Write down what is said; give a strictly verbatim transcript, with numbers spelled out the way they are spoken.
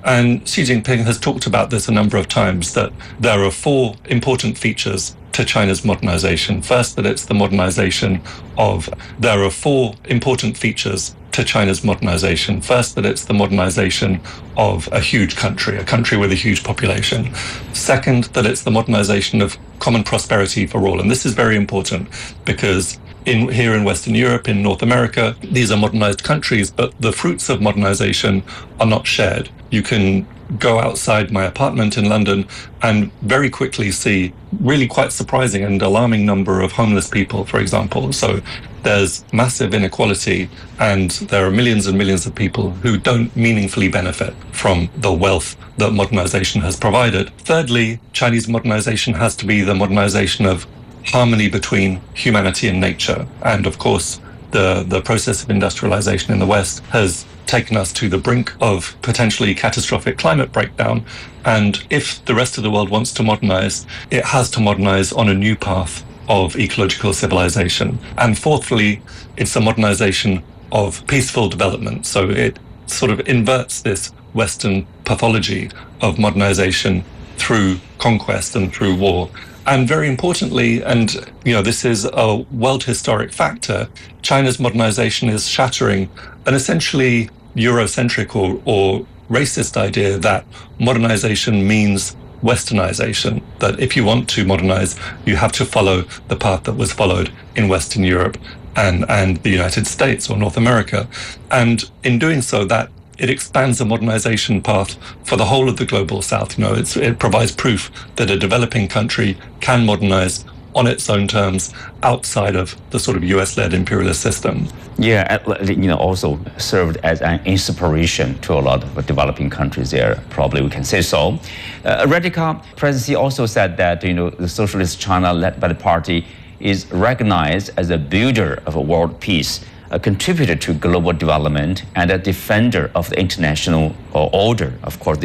And Xi Jinping has talked about this a number of times, that there are four important features to China's modernization. First, that it's the modernization of, there are four important features to China's modernization. First, that it's the modernization of a huge country, a country with a huge population. Second, that it's the modernization of common prosperity for all. And this is very important because in here in Western Europe, in North America, these are modernized countries, but the fruits of modernization are not shared. You can go outside my apartment in London and very quickly see really quite surprising and alarming number of homeless people, for example. So there's massive inequality, and there are millions and millions of people who don't meaningfully benefit from the wealth that modernization has provided. Thirdly, Chinese modernization has to be the modernization of harmony between humanity and nature. And of course, the, the process of industrialization in the West has taken us to the brink of potentially catastrophic climate breakdown. And if the rest of the world wants to modernize, it has to modernize on a new path of ecological civilization. And fourthly, it's a modernization of peaceful development. So it sort of inverts this Western pathology of modernization through conquest and through war. And very importantly, and you know, this is a world historic factor, China's modernization is shattering an essentially Eurocentric or, or racist idea that modernization means westernization, that if you want to modernize, you have to follow the path that was followed in Western Europe and, and the United States or North America. And in doing so, that it expands the modernization path for the whole of the global south. You know, it's, it provides proof that a developing country can modernize on its own terms outside of the sort of U S-led imperialist system. Yeah, you know, also served as an inspiration to a lot of developing countries there, probably we can say so. Uh, Radhika, President Xi also said that, you know, the socialist China led by the party is recognized as a builder of a world peace, a contributor to global development, and a defender of the international order. Of course,